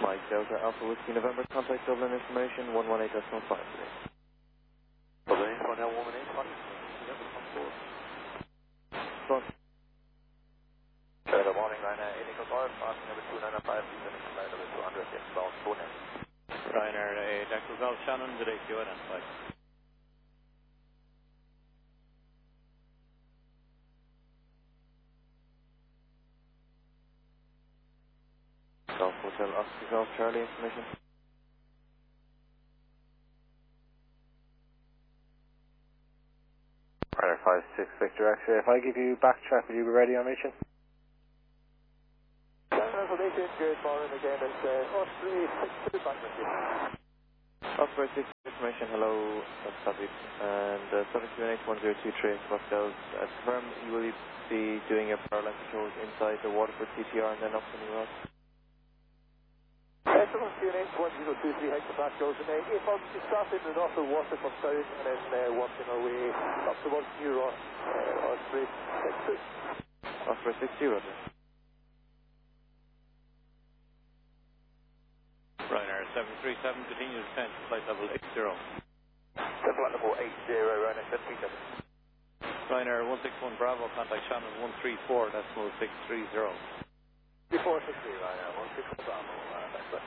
Mike Delta Alpha Whiskey November, contact Dublin information 118.5 today. Dublin info now 118, Go on. Good morning, Ryanair, Indigo Golf, passing number 295, descending to flight number 200, inbound Bonin. Ryanair, Echo Golf, Shannon, did AQ identified. Golf Hotel Oscar Golf Charlie information. Ryanair 56 Victor X-ray. If I give you backtrack, will you be ready on mission? Information, good morning again, it's Osprey 62 back with you. Osprey 6 information, hello, that's copy. And subject to UNH 1023 Foxels. Confirm you will be doing your power line controls inside the Waterford TTR and then up on the road. Someone UNH 1023 hectopascals, and inform to start in the north of Waterford South and then working our way up towards New Ross, Osprey 62. Osprey 60, Roger. Ryanair 737, continue descent to flight level 80. Flight level 80, Ryanair 737. Ryanair 161 Bravo, contact Shannon 134, decimal 630. 3463, Ryanair 161 Bravo, that's